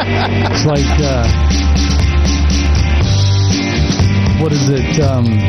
It's like, what is it?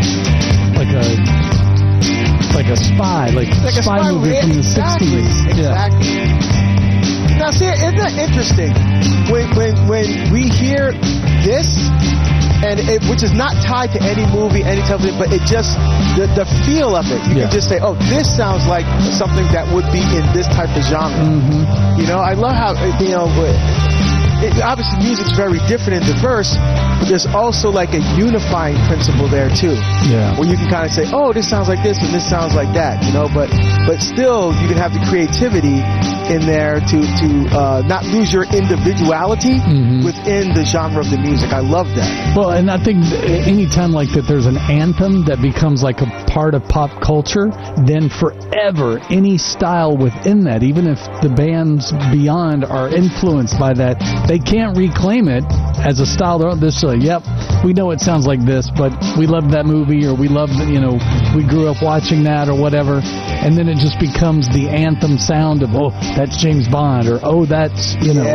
Like a spy, like a spy movie from the 60s. Exactly. Now, see, isn't that interesting? When we hear this, which is not tied to any movie, any television, but it just, the feel of it, you can just say, oh, this sounds like something that would be in this type of genre. Mm-hmm. You know, I love how, you know, obviously music's very different and diverse, but there's also like a unifying principle there too. Yeah. Where you can kind of say, oh, this sounds like this and this sounds like that, you know, but still you can have the creativity in there to not lose your individuality within the genre of the music. I love that. Well, and I think any time like that there's an anthem that becomes like a part of pop culture, then forever any style within that, even if the bands beyond are influenced by that, they can't reclaim it as a style. This, yep, we know it sounds like this, but we love that movie, or we love, you know, we grew up watching that, or whatever, and then it just becomes the anthem sound of, oh, that's James Bond, or oh, that's, you know,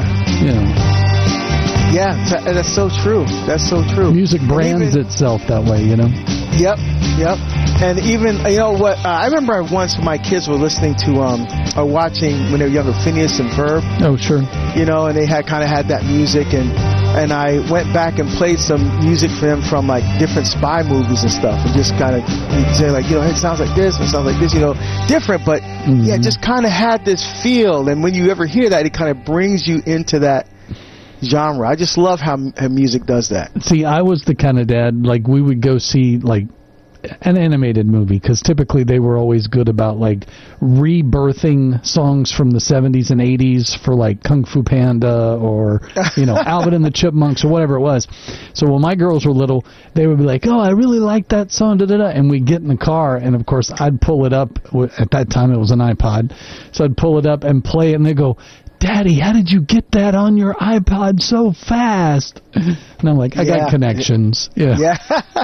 yeah, that's so true. That's so true. Music brands itself that way, you know. Yep. And even, you know what, I remember once when my kids were listening to, or watching when they were younger, Phineas and Ferb. Oh, sure. You know, and they had kind of had that music, and I went back and played some music for them from like different spy movies and stuff, and just kind of say like, you know, it sounds like this, it sounds like this, you know, different, but yeah, just kind of had this feel, and when you ever hear that, it kind of brings you into that genre. I just love how music does that. See, I was the kind of dad, like, we would go see like an animated movie, because typically they were always good about like rebirthing songs from the 70s and 80s for like Kung Fu Panda, or, you know, Alvin and the Chipmunks, or whatever it was. So when my girls were little, they would be like, oh, I really like that song, da-da-da, and we'd get in the car, and of course I'd pull it up. At that time it was an iPod, so I'd pull it up and play it, and they'd go, Daddy, how did you get that on your iPod so fast? And I'm like, I got connections. Yeah.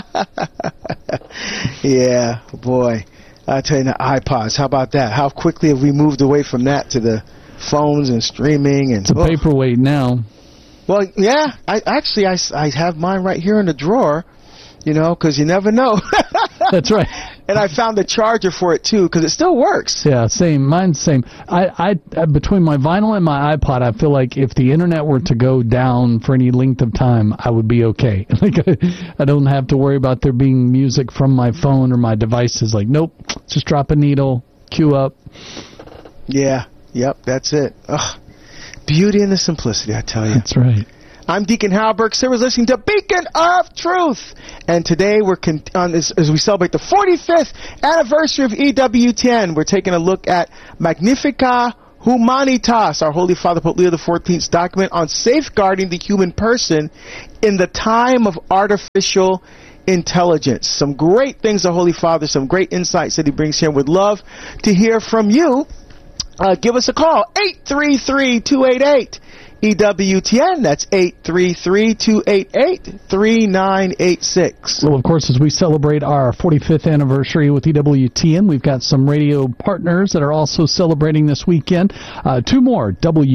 Yeah, boy. I tell you, the iPods, how about that? How quickly have we moved away from that to the phones and streaming? And it's a paperweight now. Well, yeah. I have mine right here in the drawer, you know, because you never know. That's right. And I found the charger for it, too, because it still works. Yeah, same. Mine's same. I between my vinyl and my iPod, I feel like if the internet were to go down for any length of time, I would be okay. Like, I don't have to worry about there being music from my phone or my devices. Like, nope, just drop a needle, cue up. Yeah, yep, that's it. Ugh. Beauty and the simplicity, I tell you. That's right. I'm Deacon Hal Burke. Sarah's listening to Beacon of Truth. And today we're as we celebrate the 45th anniversary of EWTN, we're taking a look at Magnificat Humanitas, our Holy Father Pope Leo XIV's document on safeguarding the human person in the time of artificial intelligence. Some great things, the Holy Father, some great insights that he brings here. Would love to hear from you. Give us a call, 833-288. EWTN, that's 833-288-3986. Well, of course, as we celebrate our 45th anniversary with EWTN, we've got some radio partners that are also celebrating this weekend. Two more,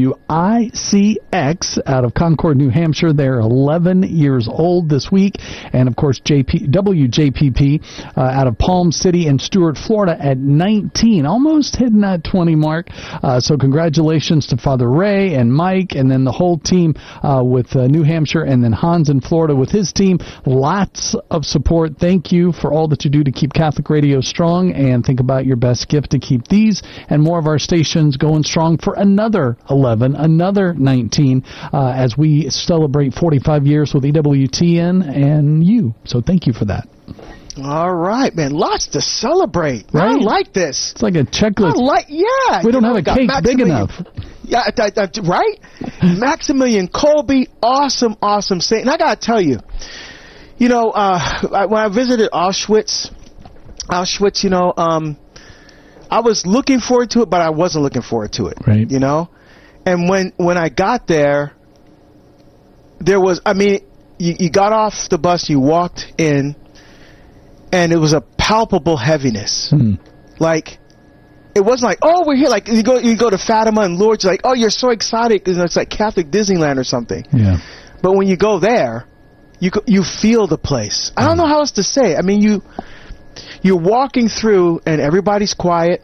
WICX out of Concord, New Hampshire. They're 11 years old this week. And, of course, WJPP out of Palm City and Stuart, Florida at 19, almost hitting that 20 mark. So congratulations to Father Ray and Mike, and then the whole team with New Hampshire, and then Hans in Florida with his team. Lots of support. Thank you for all that you do to keep Catholic radio strong, and think about your best gift to keep these and more of our stations going strong for another 11, another 19, as we celebrate 45 years with EWTN and you. So thank you for that. All right, man. Lots to celebrate. Right? I like this. It's like a checklist. We don't have a cake big enough. Yeah, right? Maximilian Kolbe, awesome saint. And I got to tell you, you know, when I visited Auschwitz, you know, I was looking forward to it, but I wasn't looking forward to it. Right. You know? And when I got there was, I mean, you got off the bus, you walked in, and it was a palpable heaviness. Like, it wasn't like, oh, we're here. Like you go to Fatima and Lourdes, you're like, oh, you're so excited because it's like Catholic Disneyland or something. Yeah. But when you go there, you feel the place. I don't know how else to say it. I mean, you're walking through and everybody's quiet.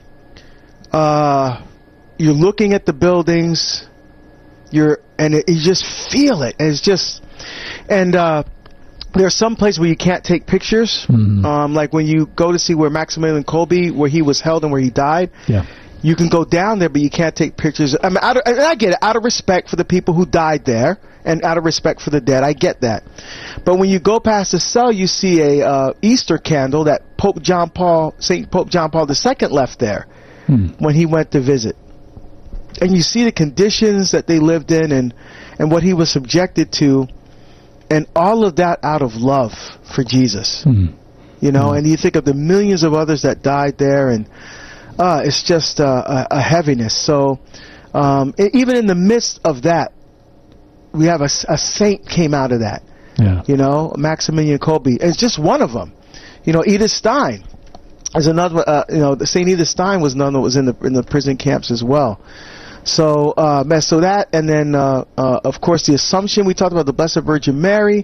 You're looking at the buildings. You just feel it. And it's just, and there's some place where you can't take pictures. Mm-hmm. Like when you go to see where Maximilian Kolbe, where he was held and where he died. Yeah. You can go down there, but you can't take pictures. I mean, I get it, out of respect for the people who died there, and out of respect for the dead. I get that. But when you go past the cell, you see a Easter candle that St. Pope John Paul II left there when he went to visit. And you see the conditions that they lived in and what he was subjected to, and all of that out of love for Jesus. You know, and you think of the millions of others that died there, and it's just a heaviness. So even in the midst of that, we have a saint came out of that. Yeah. You know, Maximilian Kolbe. It's just one of them. You know, Edith Stein is another. Saint Edith Stein was none that was in the prison camps as well. So so that, and then of course the Assumption. We talked about the Blessed Virgin Mary,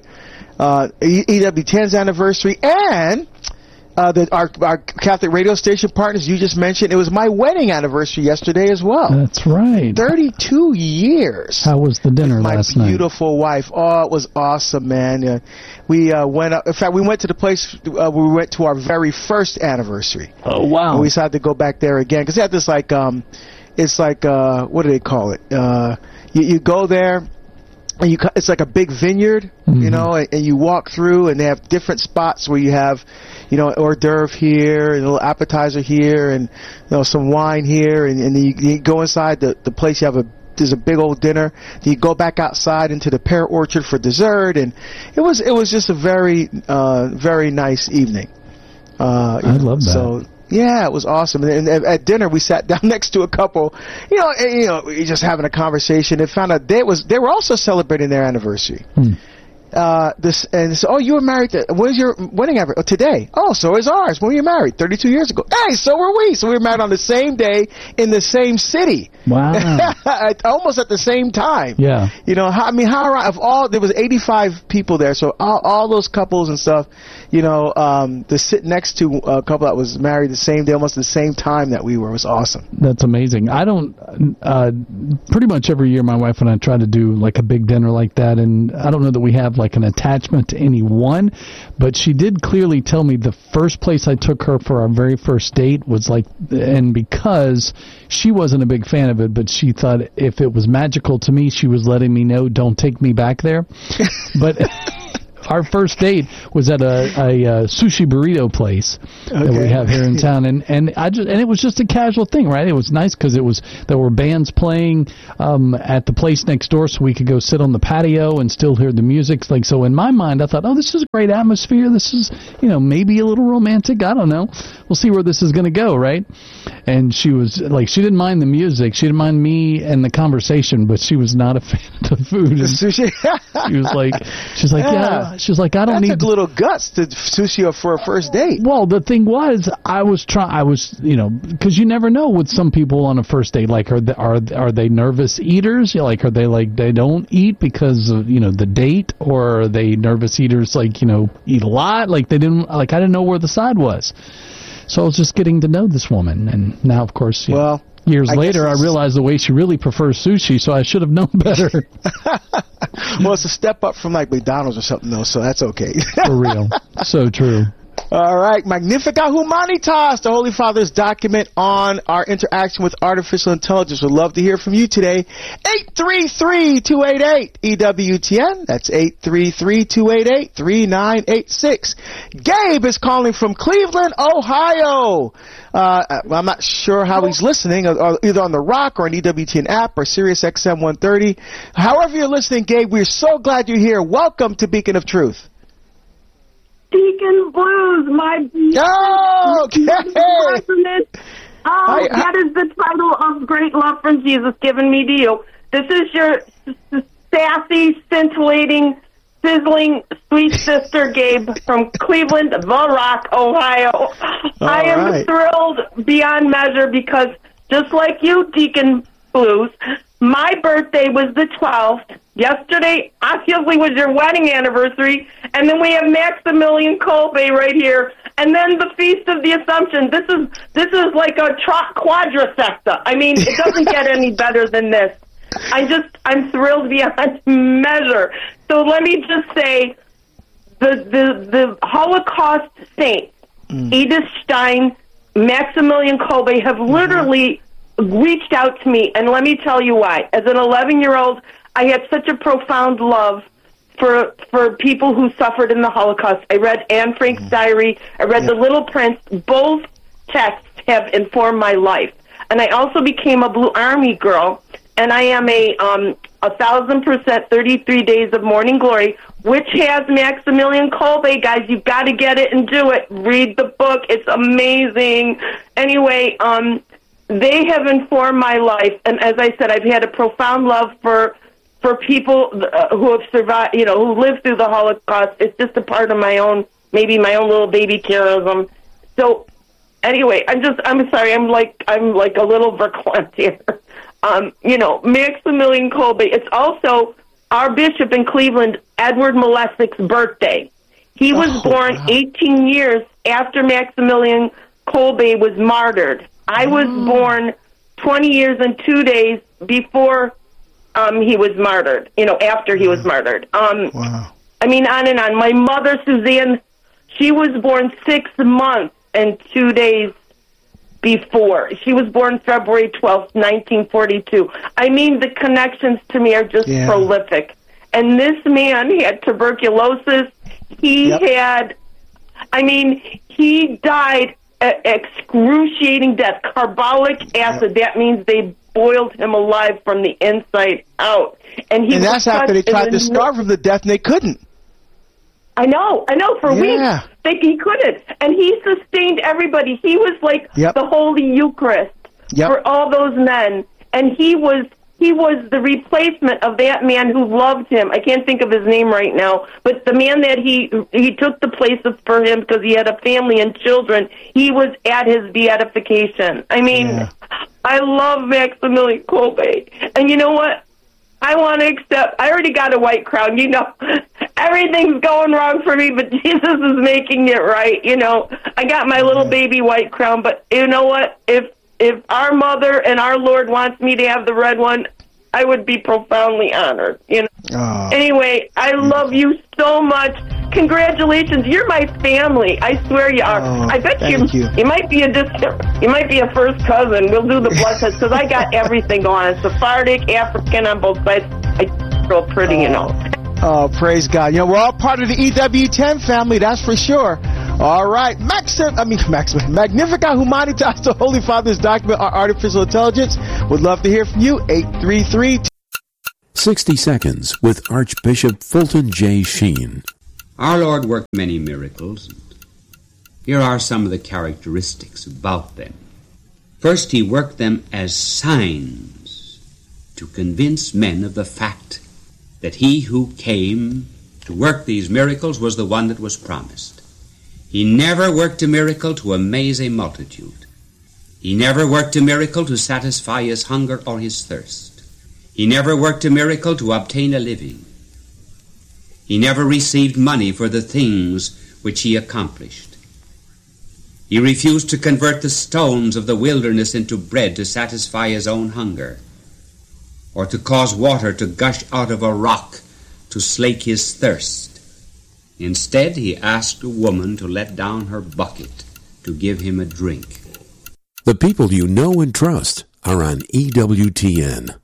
EWTN's anniversary, and our Catholic radio station partners you just mentioned. It was my wedding anniversary yesterday as well. That's right. 32 years. How was the dinner last night? My beautiful wife. Oh, it was awesome, man. We went up. In fact, we went to the place where we went to our very first anniversary. Oh, wow. And we decided to go back there again because they had this like it's like what do they call it? You go there. And it's like a big vineyard, you know, and you walk through, and they have different spots where you have, you know, hors d'oeuvre here, and a little appetizer here, and, you know, some wine here, and then you go inside the place, there's a big old dinner, then you go back outside into the pear orchard for dessert, and it was just a very, very nice evening. I love that. So, yeah, it was awesome. And at dinner, we sat down next to a couple, we just having a conversation, and found out they were also celebrating their anniversary. So, you were married. When is your wedding anniversary? Oh, today. Oh, so is ours. When were you married? 32 years ago. Hey, so were we. So we were married on the same day in the same city. Wow. Almost at the same time. Yeah. You know, there was 85 people there, so all those couples and stuff, you know, to sit next to a couple that was married the same day, almost the same time that we were, was awesome. That's amazing. I don't, pretty much every year my wife and I try to do like a big dinner like that, and I don't know that we have like an attachment to any one, but she did clearly tell me the first place I took her for our very first date was like, and because she wasn't a big fan of it, but she thought if it was magical to me, she was letting me know, don't take me back there. But our first date was at a sushi burrito place that we have here in town, and it was just a casual thing, right? It was nice because there were bands playing at the place next door, so we could go sit on the patio and still hear the music. Like, so in my mind, I thought, oh, this is a great atmosphere. This is, maybe a little romantic. I don't know. We'll see where this is going to go, right? And she was like, she didn't mind the music. She didn't mind me and the conversation, but she was not a fan of the food. The sushi. She's like, yeah. She was like, I don't need. That took a little guts to sushi for a first date. Well, the thing was, because you never know with some people on a first date. Like, are they nervous eaters? Like, are they like they don't eat because of the date, or are they nervous eaters? Like, eat a lot. Like I didn't know where the side was. So I was just getting to know this woman, and now, of course, years later, I realized the way she really prefers sushi, so I should have known better. Well, it's a step up from like McDonald's or something, though, so that's okay. For real. So true. All right. Magnificat Humanitas, the Holy Father's document on our interaction with artificial intelligence. We'd love to hear from you today. 833-288-EWTN. That's 833-288-3986. Gabe is calling from Cleveland, Ohio. I'm not sure how he's listening, either on the Rock or an EWTN app or Sirius XM 130. However you're listening, Gabe, we're so glad you're here. Welcome to Beacon of Truth. Deacon Blues, my okay. That is the title of great love from Jesus given me to you. This is your sassy, scintillating sizzling sweet sister Gabe from Cleveland, The Rock, Ohio. I am thrilled beyond measure because just like you, Deacon Blues, my birthday was the 12th. Yesterday, obviously, was your wedding anniversary, and then we have Maximilian Kolbe right here, and then the Feast of the Assumption. This is like a quadrisecta. I mean, it doesn't get any better than this. I'm thrilled beyond measure. So let me just say, the Holocaust saints, Edith Stein, Maximilian Kolbe, have literally reached out to me, and let me tell you why. As an 11-year-old, I had such a profound love for people who suffered in the Holocaust. I read Anne Frank's diary. I read The Little Prince. Both texts have informed my life. And I also became a Blue Army girl, and I am a 1,000% 33 Days of Morning Glory, which has Maximilian Kolbe. Guys, you've got to get it and do it. Read the book. It's amazing. Anyway, they have informed my life, and as I said, I've had a profound love for people who have survived, who lived through the Holocaust. It's just a part of my own little baby terrorism. So, anyway, I'm sorry, I'm like a little verklempt here. Maximilian Kolbe. It's also our bishop in Cleveland, Edward Malesik's birthday. He was born 18 years after Maximilian Kolbe was martyred. I was born 20 years and 2 days before he was martyred, after he was martyred. I mean, on and on. My mother, Suzanne, she was born 6 months and 2 days before. She was born February 12th, 1942. I mean, the connections to me are just prolific. And this man had tuberculosis. He died excruciating death, carbolic acid. That means they boiled him alive from the inside out. And that's after they tried to starve him to death, and they couldn't. I know, for weeks. He couldn't. And he sustained everybody. He was like the Holy Eucharist for all those men. And he was the replacement of that man who loved him. I can't think of his name right now, but the man that he took the place for him because he had a family and children. He was at his beatification. I mean, I love Maximilian Kolbe. And you know what? I want to accept. I already got a white crown. Everything's going wrong for me, but Jesus is making it right. I got my little baby white crown, but you know what? If our mother and our Lord wants me to have the red one, I would be profoundly honored. Anyway, I love you so much. Congratulations, you're my family. I swear you are. I bet you might be a first cousin. We'll do the blood test because I got everything going on. Sephardic, African on both sides. I real pretty, Oh, praise God. We're all part of the EWTN family, that's for sure. All right. Magnificat Humanitas, the Holy Father's document on artificial intelligence. Would love to hear from you. 833. 60 Seconds with Archbishop Fulton J. Sheen. Our Lord worked many miracles. Here are some of the characteristics about them. First, he worked them as signs to convince men of the fact that he who came to work these miracles was the one that was promised. He never worked a miracle to amaze a multitude. He never worked a miracle to satisfy his hunger or his thirst. He never worked a miracle to obtain a living. He never received money for the things which he accomplished. He refused to convert the stones of the wilderness into bread to satisfy his own hunger, or to cause water to gush out of a rock to slake his thirst. Instead, he asked a woman to let down her bucket to give him a drink. The people you know and trust are on EWTN.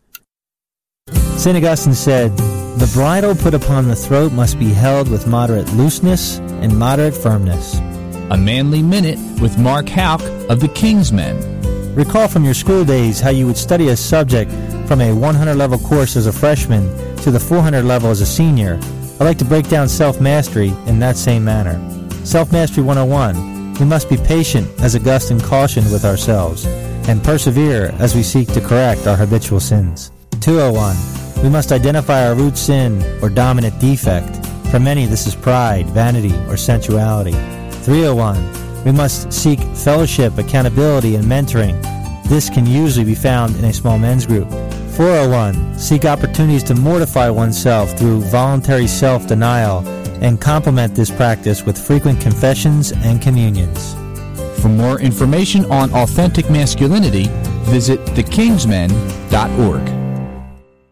St. Augustine said, "The bridle put upon the throat must be held with moderate looseness and moderate firmness." A Manly Minute with Mark Houck of the Kingsmen. Recall from your school days how you would study a subject from a 100 level course as a freshman to the 400 level as a senior. I like to break down self-mastery in that same manner. Self-Mastery 101. We must be patient, as Augustine cautioned, with ourselves, and persevere as we seek to correct our habitual sins. 201. We must identify our root sin or dominant defect. For many, this is pride, vanity, or sensuality. 301. We must seek fellowship, accountability, and mentoring. This can usually be found in a small men's group. 401. Seek opportunities to mortify oneself through voluntary self-denial and complement this practice with frequent confessions and communions. For more information on authentic masculinity, visit thekingsmen.org.